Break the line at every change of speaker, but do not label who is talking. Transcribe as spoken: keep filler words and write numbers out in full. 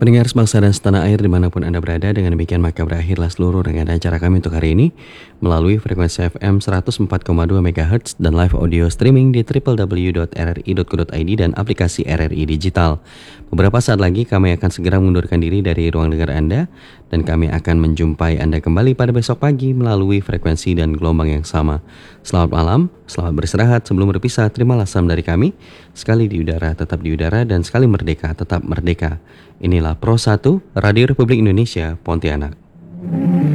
Pendengar sebangsa dan setanah air dimanapun Anda berada, dengan demikian maka berakhirlah seluruh rangkaian acara kami untuk hari ini melalui frekuensi F M seratus empat koma dua megahertz dan live audio streaming di w w w dot r r i dot co dot i d dan aplikasi R R I Digital. Beberapa saat lagi kami akan segera mengundurkan diri dari ruang dengar Anda dan kami akan menjumpai Anda kembali pada besok pagi melalui frekuensi dan gelombang yang sama. Selamat malam, selamat beristirahat. Sebelum berpisah, terimalah salam dari kami. Sekali di udara tetap di udara dan sekali merdeka tetap merdeka. Inilah Pro satu Radio Republik Indonesia Pontianak.